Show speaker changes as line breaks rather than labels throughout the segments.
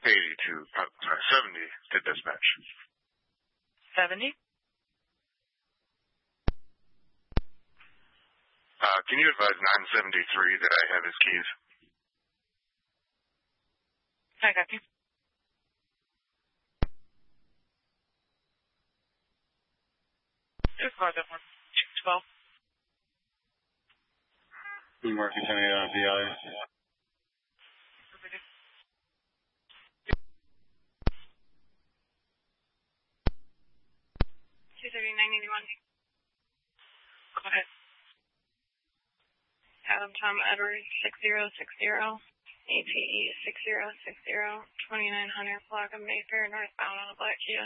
to 70 to dispatch.
70?
Can you advise 973 that I have his keys?
I got you. Just call that one. 12.
Mark County VI.
23981. Go ahead. Adam Tom Edward 6060. ATE 6060. 2900 block of Mayfair northbound on a black Kia.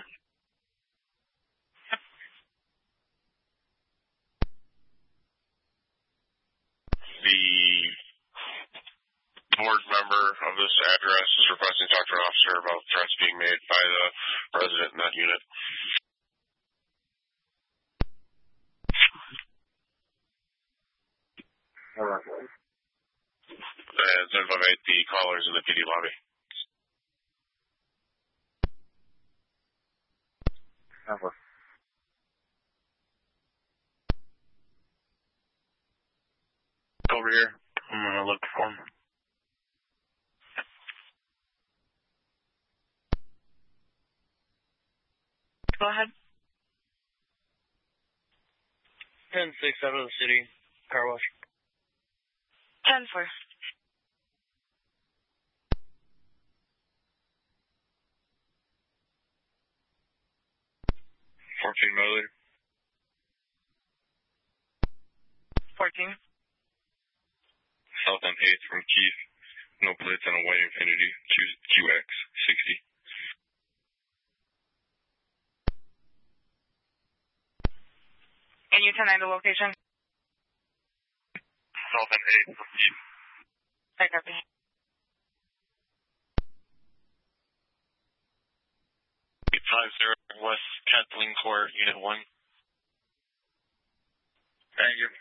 The board member of this address is requesting to talk to an officer about threats being made by the resident in that unit. And invite the callers in the PD lobby.
Over.
Over here. I'm going to look for him.
Go ahead.
10-6 out of the city. Car wash.
10-4.
14 milliliter.
14.
South on 8th from Keith. No plates on a white Infiniti. QX60.
Can you tonight the location?
South on 8th from Keith.
I copy.
West Kathleen Court, Unit 1. Thank you.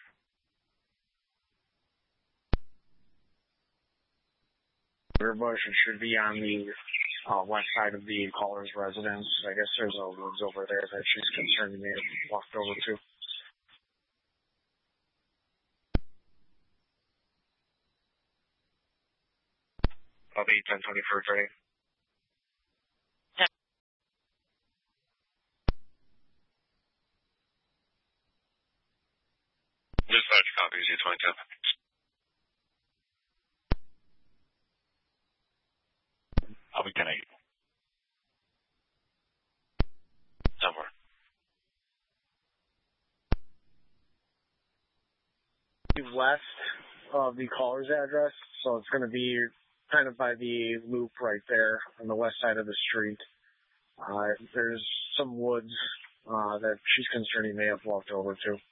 Bush, it should be on the west side of the caller's residence. I guess there's a woods over there that she's concerned may have walked over to.
I'll be 1020 for returning. Dispatch copies, U-22. I'll be 10-8. Somewhere.
West of the caller's address, so it's going to be kind of by the loop right there on the west side of the street. There's some woods that she's concerned he may have walked over to.